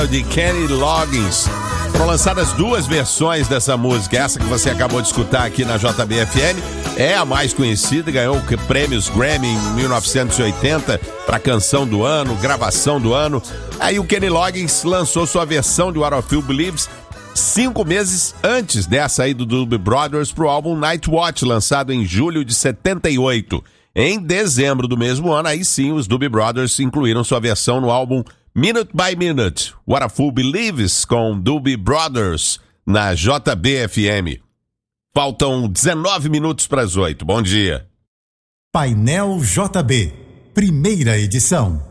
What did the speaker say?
de Kenny Loggins. Foram lançadas duas versões dessa música. Essa que você acabou de escutar aqui na JBFM é a mais conhecida, ganhou prêmios Grammy em 1980 para canção do ano, gravação do ano. Aí o Kenny Loggins lançou sua versão de What a Fool Believes 5 meses antes dessa aí do Doobie Brothers pro álbum Night Watch, lançado em julho de 78. Em dezembro do mesmo ano, aí sim, os Doobie Brothers incluíram sua versão no álbum Minute by Minute, What a Fool Believes, com Doobie Brothers, na JBFM. Faltam 19 minutos para as 8. Bom dia. Painel JB, primeira edição.